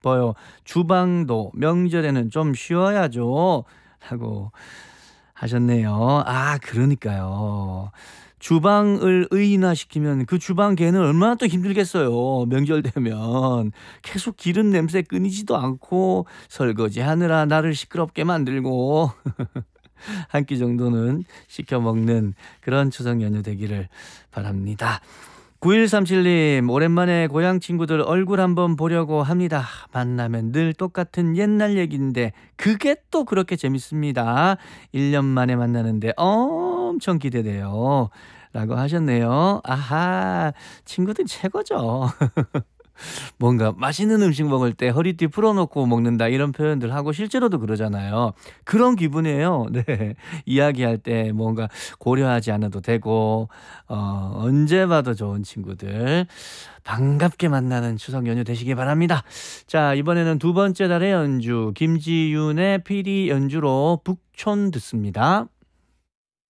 싶어요. 주방도 명절에는 좀 쉬어야죠. 하고 하셨네요. 아, 그러니까요. 주방을 의인화시키면 그 주방 개는 얼마나 또 힘들겠어요. 명절 되면 계속 기름 냄새 끊이지도 않고 설거지하느라 나를 시끄럽게 만들고 한 끼 정도는 시켜 먹는 그런 추석 연휴 되기를 바랍니다. 9137님, 오랜만에 고향 친구들 얼굴 한번 보려고 합니다. 만나면 늘 똑같은 옛날 얘기인데 그게 또 그렇게 재밌습니다. 1년 만에 만나는데 엄청 기대돼요. 라고 하셨네요. 아하, 친구들 최고죠. 뭔가 맛있는 음식 먹을 때 허리띠 풀어놓고 먹는다 이런 표현들 하고 실제로도 그러잖아요. 그런 기분이에요. 네. 이야기할 때 뭔가 고려하지 않아도 되고 언제 봐도 좋은 친구들 반갑게 만나는 추석 연휴 되시기 바랍니다. 자, 이번에는 두 번째 달의 연주 김지윤의 피리 연주로 북촌 듣습니다.